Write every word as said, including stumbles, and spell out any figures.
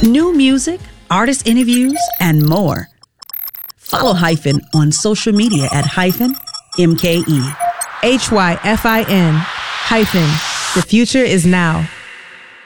New music, artist interviews, and more. Follow Hyphen on social media at Hyphen M K E. H Y F I N hyphen. The future is now.